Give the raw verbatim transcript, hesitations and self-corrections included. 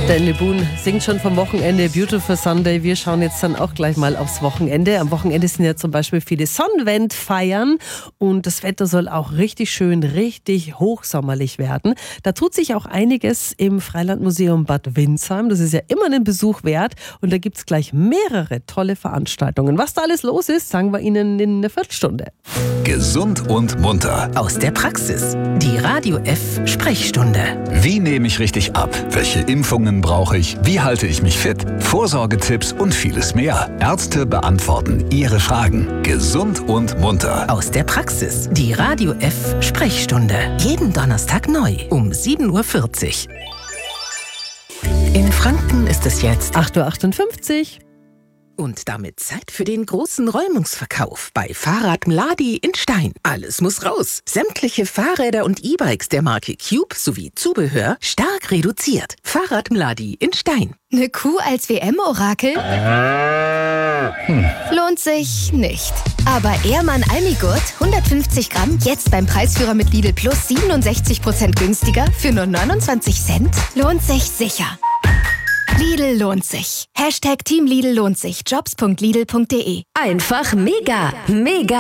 Stanley Boone singt schon vom Wochenende, Beautiful Sunday. Wir schauen jetzt dann auch gleich mal aufs Wochenende. Am Wochenende sind ja zum Beispiel viele Sonnenwendfeiern und das Wetter soll auch richtig schön, richtig hochsommerlich werden. Da tut sich auch einiges im Freilandmuseum Bad Windsheim. Das ist ja immer einen Besuch wert und da gibt es gleich mehrere tolle Veranstaltungen. Was da alles los ist, sagen wir Ihnen in einer Viertelstunde. Gesund und munter. Aus der Praxis. Die Radio F Sprechstunde. Wie nehme ich richtig ab? Welche Impfungen brauche ich? Wie halte ich mich fit? Vorsorgetipps und vieles mehr. Ärzte beantworten Ihre Fragen. Gesund und munter. Aus der Praxis. Die Radio F Sprechstunde. Jeden Donnerstag neu um sieben Uhr vierzig. In Franken ist es jetzt acht Uhr achtundfünfzig. Und damit Zeit für den großen Räumungsverkauf bei Fahrrad Mladi in Stein. Alles muss raus. Sämtliche Fahrräder und E-Bikes der Marke Cube sowie Zubehör stark reduziert. Fahrrad Mladi in Stein. Eine Kuh als W M-Orakel? Hm. Lohnt sich nicht. Aber Ehrmann Almigurt, hundertfünfzig Gramm, jetzt beim Preisführer mit Lidl Plus siebenundsechzig Prozent günstiger für nur neunundzwanzig Cent? Lohnt sich sicher. Lidl lohnt sich. Hashtag Team Lidl lohnt sich. Jobs punkt lidl punkt de. Einfach mega, mega.